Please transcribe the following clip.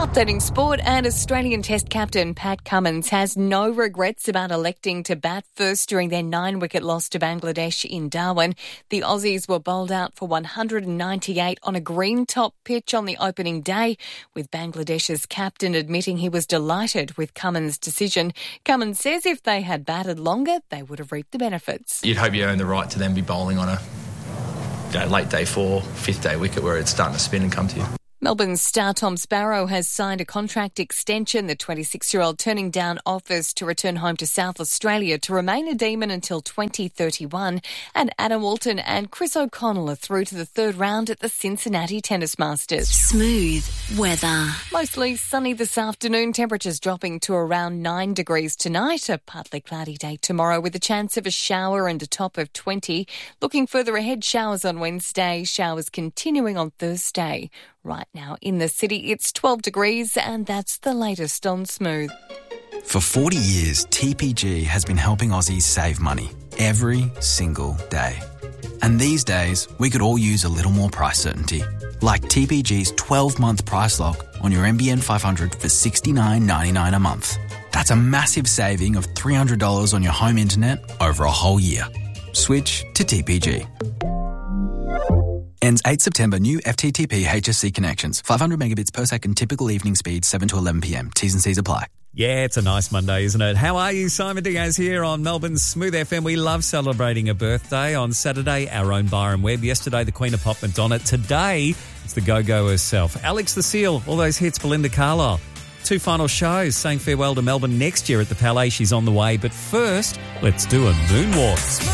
Updating sport, and Australian Test captain Pat Cummins has no regrets about electing to bat first during their 9-wicket loss to Bangladesh in Darwin. The Aussies were bowled out for 198 on a green-top pitch on the opening day, with Bangladesh's captain admitting he was delighted with Cummins' decision. Cummins says if they had batted longer, they would have reaped the benefits. You'd hope you earn the right to then be bowling on a late day 4, 5th day wicket where it's starting to spin and come to you. Melbourne's star Tom Sparrow has signed a contract extension, the 26-year-old turning down offers to return home to South Australia to remain a Demon until 2031. And Adam Walton and Chris O'Connell are through to the third round at the Cincinnati Tennis Masters. Smooth weather. Mostly sunny this afternoon, temperatures dropping to around 9 degrees tonight. A partly cloudy day tomorrow with a chance of a shower and a top of 20. Looking further ahead, showers on Wednesday, showers continuing on Thursday. Right now in the city, it's 12 degrees, and that's the latest on Smooth. For 40 years, TPG has been helping Aussies save money every single day. And these days, we could all use a little more price certainty. Like TPG's 12-month price lock on your NBN 500 for $69.99 a month. That's a massive saving of $300 on your home internet over a whole year. Switch to TPG. Ends 8 September. New FTTP HSC connections. 500 megabits per second. Typical evening speed 7 to 11 p.m. T's and C's apply. Yeah, it's a nice Monday, isn't it? How are you? Simon Diaz here on Melbourne's Smooth FM. We love celebrating a birthday. On Saturday, our own Byron Webb. Yesterday, the Queen of Pop Madonna. Today, it's the Go-Go herself. Alex the Seal, all those hits, Belinda Carlisle. 2 final shows, saying farewell to Melbourne next year at the Palais. She's on the way. But first, let's do a moonwalk.